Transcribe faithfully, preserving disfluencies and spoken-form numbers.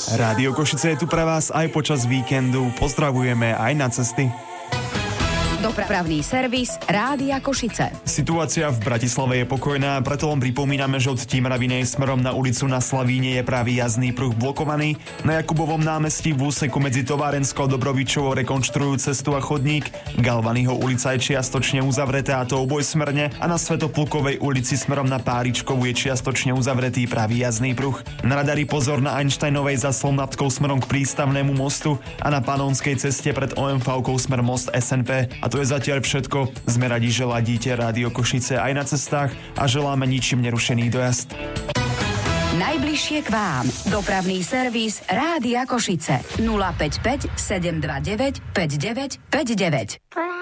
Rádio Košice je tu pre vás aj počas víkendu. Pozdravujeme aj na cesty. Dopravný servis Rádia Košice. Situácia v Bratislave je pokojná, preto len pripomíname, že od Tímravinej smerom na ulicu Na Slavíne je práve jazdný pruh blokovaný. Na Jakubovom námestí v úseku medzi Továrenskou a Dobrovičovou rekonštruujú cestu a chodník. Galvanyho ulica je čiastočne uzavretá, a to obojsmerne, a na Svätoplukovej ulici smerom na Páričkovú je čiastočne uzavretý pravý jazdný pruh. Na radari pozor na Einsteinovej za Slnatkou smerom k prístavnému mostu a na Panonskej ceste pred ó em vé-kou smer most es en pé. A to je zatiaľ všetko. Sme radi, že ladíte Rádio Košice aj na cestách a želáme ničím nerušený dojazd. Najbližšie k vám. Dopravný servis Rádia Košice. nula päť päť sedem dva deväť päť deväť päť deväť.